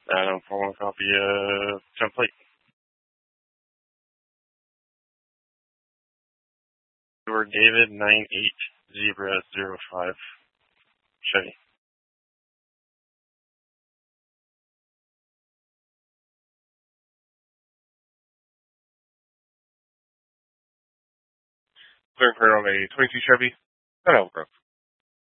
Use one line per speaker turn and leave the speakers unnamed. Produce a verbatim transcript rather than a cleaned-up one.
Adam for one copy of template. Or David nine eight zebra zero five Chevy. Clearing clear on a twenty-two Chevy at Elk Grove.